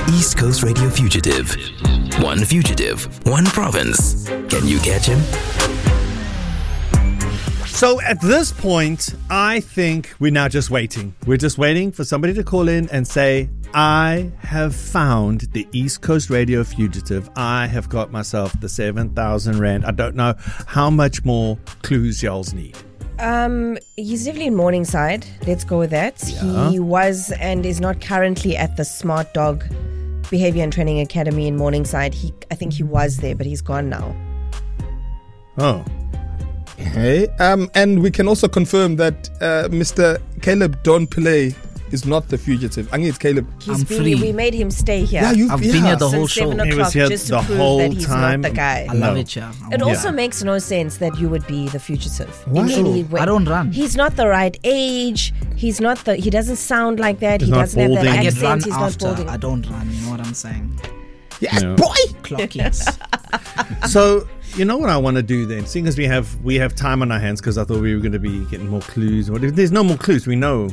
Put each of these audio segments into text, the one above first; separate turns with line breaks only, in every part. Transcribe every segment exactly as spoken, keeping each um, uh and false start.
East Coast Radio Fugitive. One fugitive, one province. Can you catch him?
So at this point, I think we're now just waiting. We're just waiting for somebody to call in and say, I have found the East Coast Radio Fugitive. I have got myself the seven thousand rand. I don't know how much more clues y'all's need.
Um, he's definitely in Morningside. Let's go with that.
Yeah.
He was and is not currently at the Smart Dog Behavior and Training Academy in Morningside. He, I think he was there, but he's gone now.
Oh.
Hey, um, and we can also confirm that uh, Mister Caleb Don Pillay is not the fugitive. I think it's Caleb.
He's
I'm
been,
free.
We made him stay here.
Yeah, you've
I've
yeah.
been here the whole
Since
show.
seven
He
o'clock
was here
just
the
to prove
whole
that he's
time.
not the guy.
I love
No.
it, yeah.
It
I'm
also
Yeah.
makes no sense that you would be the fugitive.
Why?
In any way.
I don't run.
He's not the right age. He's not the. He doesn't sound like that.
He's
he
not
doesn't have that
balding.
I get run
accent. He's not
after.
balding.
I don't run. You know what I'm saying?
Yes,
No.
boy.
Clock it.
So you know what I want to do then? Seeing as we have we have time on our hands, because I thought we were going to be getting more clues. What if there's no more clues? We know.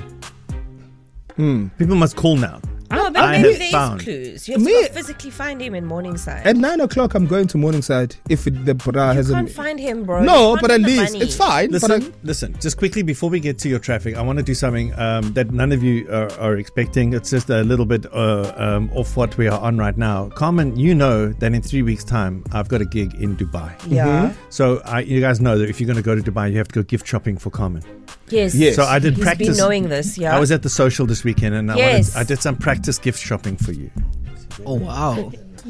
Hmm.
People must call now.
No, but
I
maybe
have
there is
found-
clues. You have to
Me-
go physically find him in Morningside.
At nine o'clock, I'm going to Morningside. If it, the bra
you
hasn't.
can't find him, bro.
No,
You can't
but at
find the
least
money.
it's fine.
Listen,
But I,
listen. Just quickly before we get to your traffic, I want to do something um, that none of you are, are expecting. It's just a little bit uh, um, off what we are on right now. Carmen, you know that in three weeks' time, I've got a gig in Dubai.
Yeah.
So I, you guys know that if you're going to go to Dubai, you have to go gift shopping for Carmen.
Yes.
Yes.
So I did
He's
practice.
been knowing this. Yeah.
I was at the social this weekend, and I,
Yes.
wanted, I did some practice gift shopping for you.
Oh, wow.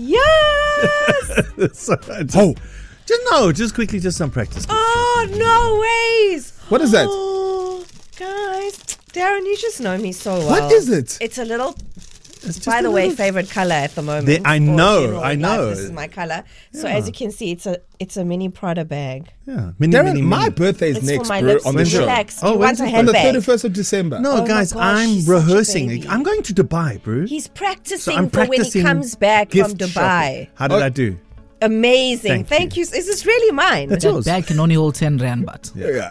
Yes.
so I just,
Oh.
just no, just quickly, just some practice. Gift
Oh no ways.
What is that?
Oh, guys, Darren, you just know me so well.
What is it?
It's a little.
It's just
By
a
the way,
little-
favorite color at the moment.
The- I
for
know,
general
I
life.
know.
This is my color. So
Yeah.
as you can see, it's a it's a mini Prada bag.
yeah, mini,
Darren,
mini,
my
mini.
birthday is
It's
next,
for my
bro,
lips.
on the show.
Relax.
Oh,
Do you
when's
want a
it?
On the
handbag?
thirty-first of December.
No,
Oh my
guys,
gosh,
I'm
he's such a
rehearsing.
baby.
I'm going to Dubai, bro.
He's practicing
So I'm
for when he
practicing
comes back from
gift
Dubai.
shopping. How did
Oh.
I do?
Amazing.
Thank
Thank,
you.
you. Is this really mine?
That's
That
yours.
bag can only hold ten rand, but
Yeah.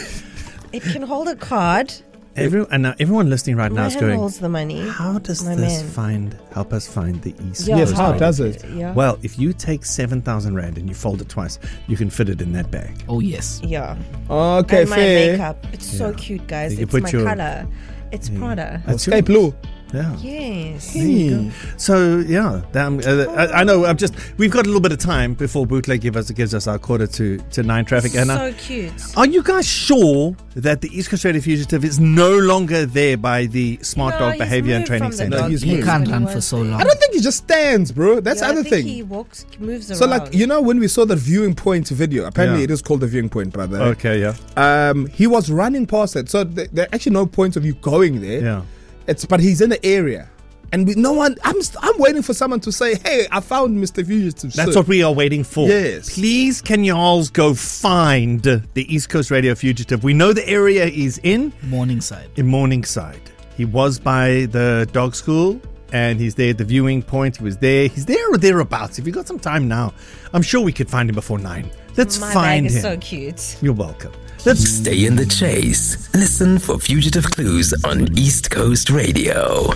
It can hold a card.
Every, and now everyone listening right now
My
is
hand
going,
holds the money.
how does
My
this
man.
find help us find the East
Yeah,
Yes,
Coast
how
Radio?
does it?
Yeah.
Well, if you take seven thousand rand and you fold it twice, you can fit it in that bag.
oh, yes.
Yeah.
Okay,
And my
fair.
makeup. It's so
Yeah.
cute, guys.
You can
It's
put
my
your-
color. It's Prada.
That's
Sky
yours.
blue.
Yeah.
Yes.
There you go. So yeah, um, uh, I, I know. I'm just. We've got a little bit of time before Bootleg give us gives us our quarter to, to nine traffic. And uh,
So cute.
are you guys sure that the East Coast Radio Fugitive is no longer there by the Smart
No,
Dog
he's
Behavior and
moved
Training
from the
Center?
No, he's
dog
He
moved.
can't
when
run
he
for
was
so
there.
long.
I don't think he just stands, bro. That's
Yeah,
the other
I think
thing.
He walks, moves around.
So, like, you know, when we saw the viewing point video, apparently
Yeah.
it is called the viewing point, brother.
Okay, yeah,
Um, he was running past it, so th- there are actually no point of you going there.
yeah.
It's but he's in the area, and we, no one. I'm st- I'm waiting for someone to say, "Hey, I found Mister Fugitive."
That's
sir."
what we are waiting for.
Yes.
Please, can y'all go find the East Coast Radio Fugitive? We know the area he's in.
Morningside.
In Morningside. He was by the dog school and he's there at the viewing point. He was there. He's there or thereabouts. If you got some time now, I'm sure we could find him before nine. Let's
My
find
bag is
him.
so cute.
You're welcome. Let's
Stay in the chase. Listen for fugitive clues on East Coast Radio.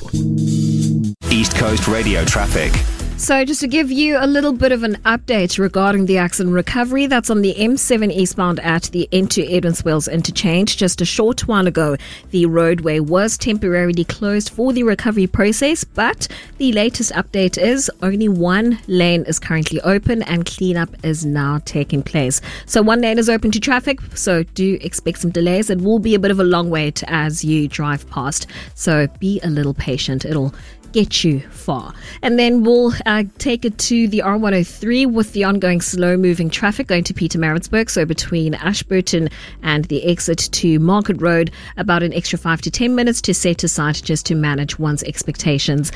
East Coast Radio traffic.
So just to give you a little bit of an update regarding the accident recovery, that's on the M seven eastbound at the N two Edmonds Wells interchange. Just a short while ago, the roadway was temporarily closed for the recovery process, but the latest update is only one lane is currently open and cleanup is now taking place. So one lane is open to traffic, so do expect some delays. It will be a bit of a long wait as you drive past, so be a little patient. It'll get you far. And then we'll uh, take it to the R one oh three with the ongoing slow-moving traffic going to Pietermaritzburg. So between Ashburton and the exit to Market Road, about an extra five to ten minutes to set aside just to manage one's expectations.